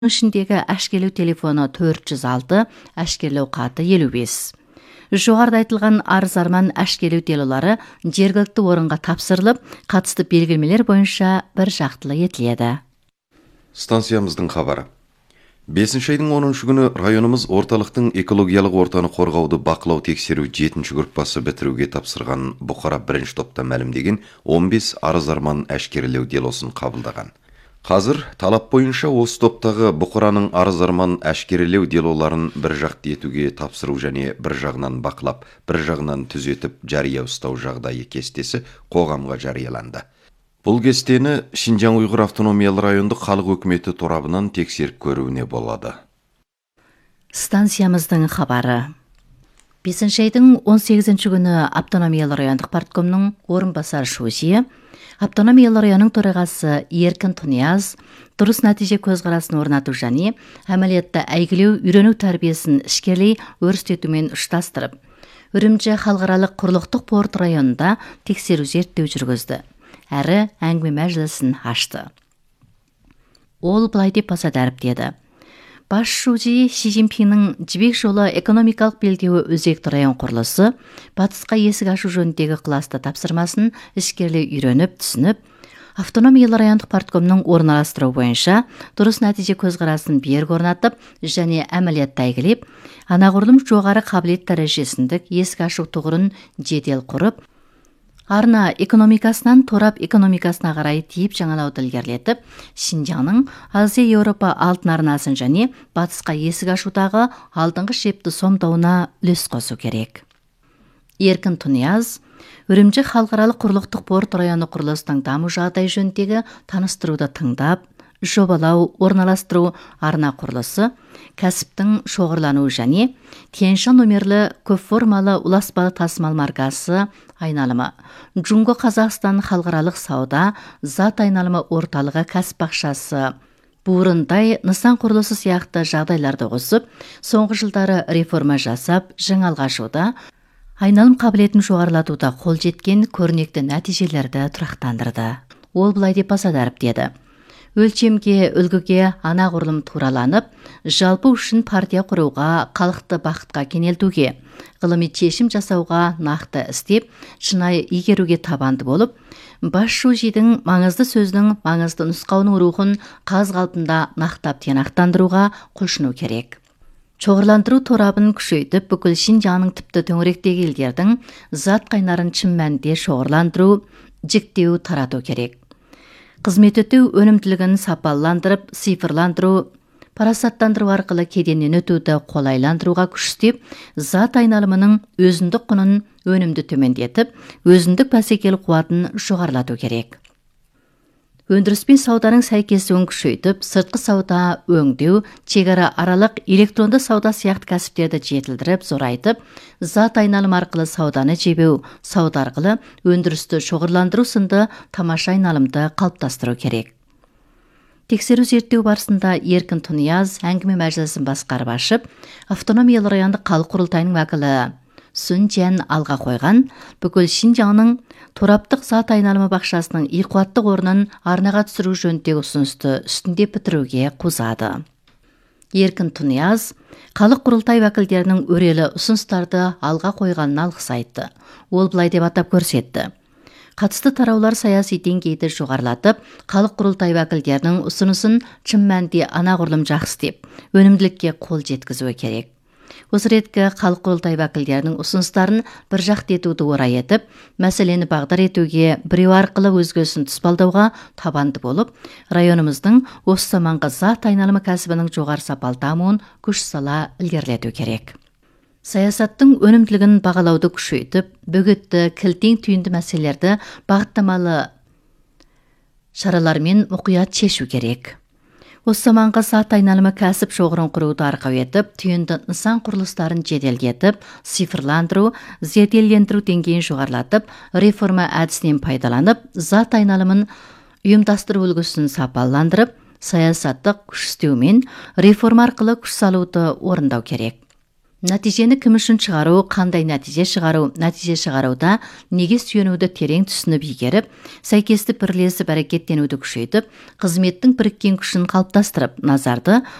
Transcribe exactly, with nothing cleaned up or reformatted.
ішіндегі әшкелеу телефоны төрт жүз алты, әшкелеу хаты елу бес. Жоғарыда айтылған арыз-арман әшкелеу делолары жергілікті орынға тапсырылып, қатысты белгілемелер бойынша бір жақтылы етіледі. Станциямыздың хабары. бесінші айдың оныншы күні районымыз орталықтың экологиялық ортаны қорғауды бақылау тексеру жетінші группасы бітіруге тапсырған бұқара бірінші топта мәлімдеген он бес арыз-арман әшкерелеу делосын қабылдаған. Қазір талап бойынша осы топтағы бұқараның арыз-арман әшкерелеу делоларын бір жақты етуге тапсыру және бір жағынан бақылап, бір жағынан түзетіп жария ұстау жағдайы кестесі қоғамға жарияланды. Бұл кестені Шинжаң Уйғыр автономиялы райондық халық өкіметі торабынан тексеріп көруіне болады. Станциямыздың хабары. бесінші айдың он сегізінші күні автономиялы райондық парткомның орынбасар шузиі, автономиялы районның төрағасы Еркін Тұнияз дұрыс нәтиже көзқарасын орнату және әмәлиятта әйгілеу үйрену тәрбиесін ішкерлей өрістетумен ұштастырып, Үрімжі халықаралық құрлықтық порт районында тексеру зерттеу жүргізді. Әрі әңгіме мәжілісін ашты. Ол былай деп баса дәріптеді. Бас шужи Ши Цзиньпиннің жібек жолы экономикалық белдеуі өзекті район құрылысы, батысқа есік ашу жөніндегі класты тапсырмасын ішкерлей үйреніп, түсініп, автономиялы райондық парткомның орналастыру бойынша дұрыс нәтиже көзқарасын берік орнатып және әмәлиятта әйгілеп, анағұрлым жоғары қабілет дәрежесіндік есік ашу тұғырын жедел құрып, арна экономикасынан торап экономикасына қарай тиіп жаңалауды ілгерілетіп, Шинжаңның Азия Еуропа алтын арнасын және батысқа есік ашудағы алдыңғы шепті сомдауына үлес қосу керек. Еркін Тұнияз, Үрімжі халықаралық құрлықтық порт районы құрылысының даму жағдай жөніндегі таныстыруды тыңдап, жобалау, орналастыру, арна құрылысы, кәсіптің шоғырлануы және Тянь-Шань нөмірлі көп формалы уласпалы тасымал маркасы айналымы, Джунго Қазақстан халықаралық сауда, зат айналымы орталығы кәсіп бақшасы, Бұрындай нысан құрылысы сияқты жағдайларды қосып, соңғы жылдары реформа жасап, жаңалға ашуда, айналым қабілетін жоғарылатуда қол жеткен көрнекті нәтижелерді тұрақтандырды. Ол былай деп баса дәріптеді. Өлчемге, үлгіге анағұрлым тураланып, жалпы үшін партия құруға, халықты бақытқа кенелтуге, ғылыми шешім жасауға нақты істеп, шынайы игеруге табанды болып, бас шужидің маңызды сөзінің маңызды нұсқауының рухын қаз қалпында нақтап тиянақтандыруға құлшыну керек. Шоғырландыру торабын күшейтіп, бүкіл Шинжаңның тіпті төңіректегі елдердің зат қайнарын шын мәнінде шоғырландыру, жіктеу, тарату керек. Қызмет өтеу өнімділігін сапаландырып, цифрландыру, парасаттандыру арқылы кеденнен өтуді қолайландыруға күштеп, зат айналымының өзіндік құнын өнімді төмендетіп, өзіндік бәсекелі қуатын жоғарылату керек. Өндіріс пен сауданың сәйкесуін күшейтіп, сыртқы сауда, өңдеу, шекара аралық электронды сауда сияқты кәсіптерді жетілдіріп, зорайтып, зат айналым арқылы сауданы жебеу, сауда арқылы өндірісті шоғырландыру сынды тамаша айналымды қалыптастыру керек. Тексеру зерттеу барысында Еркін Тұнияз әңгіме мәжілісін басқарып ашып, автономиялы райондық халық құрылтайының уәкілі Сүн Чжан алға қойған, бүкіл Шинжаңның тораптық зат айналымы бақшасының иқуаттық орнын арнаға түсіру жөніндегі ұсынысты үстінде бітіруге қозғады. Еркін Тұнияз халық құрылтай уәкілдерінің өрелі ұсыныстарды алға қойғанын алғыс айтты. Ол былай деп атап көрсетті. Қатысты тараулар саяси деңгейді жоғарылатып, халық құрылтай уәкілдерінің ұсынысын шын мәнінде анағұрлым жақсы деп, өнімділікке қол жеткізуі керек. Осы реткі халық құрылтай уәкілдерінің ұсыныстарын бір жақты етуді орай етіп, мәселені бағдар етуге біреу арқылы өзгесін тұспалдауға табанды болып, районымыздың осы заманғы зат айналымы кәсібінің жоғары сапалы дамуын күш сала ілгерілету керек. Саясаттың өнімділігін бағалауды күшейтіп, бөгетті, кілтең түйінді мәселелерді бағыттамалы шаралармен мұқият шешу керек. Осы заманғы зат айналымы кәсіп шоғырын құруды арқау етіп, түйінді нысан құрылыстарын жеделдетіп, цифрландыру, зерделендіру деңгейін жоғарылатып, реформа әдісінен пайдаланып, зат айналымын ұйымдастыру үлгісін сапаландырып, саясаттық күш істеумен реформа арқылы күш салуды орындау керек. Нәтижені кім үшін шығару, қандай нәтиже шығару, нәтиже шығарауда неге сүйенуді терең түсініп игеріп, сәйкесті бірлесіп әрекеттенуді күшейтіп, қызметтің біріккен күшін қалыптастырып, назарды